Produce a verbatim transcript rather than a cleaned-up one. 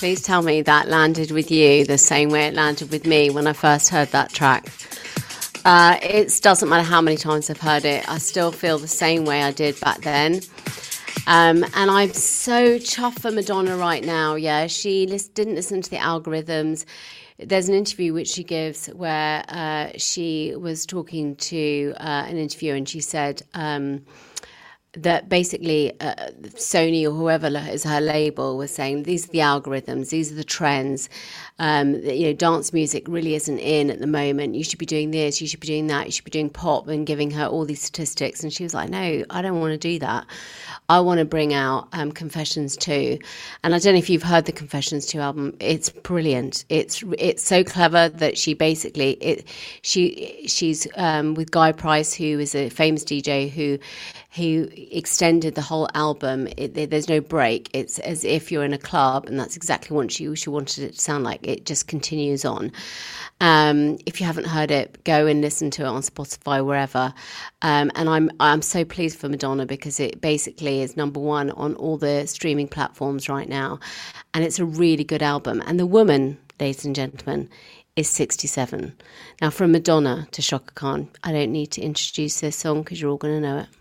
Please tell me that landed with you the same way it landed with me when I first heard that track. Uh, it doesn't matter how many times I've heard it, I still feel the same way I did back then. Um, and I'm so chuffed for Madonna right now. Yeah, she lis- didn't listen to the algorithms. There's an interview which she gives where uh, she was talking to uh, an interviewer, and she said um, that basically uh, Sony or whoever is her label was saying these are the algorithms, these are the trends. Um, you know, dance music really isn't in at the moment. You should be doing this, you should be doing that, you should be doing pop, and giving her all these statistics. And she was like, no, I don't want to do that. I want to bring out um, Confessions two. And I don't know if you've heard the Confessions two album. It's brilliant. It's it's so clever that she basically, it she she's um, with Guy Price, who is a famous D J who who extended the whole album. It, there's no break. It's as if you're in a club, and that's exactly what she, she wanted it to sound like. It just continues on. Um, if you haven't heard it, go and listen to it on Spotify, wherever. Um, and I'm I'm so pleased for Madonna because it basically is number one on all the streaming platforms right now. And it's a really good album. And the woman, ladies and gentlemen, is sixty-seven. Now, from Madonna to Chaka Khan, I don't need to introduce this song because you're all going to know it.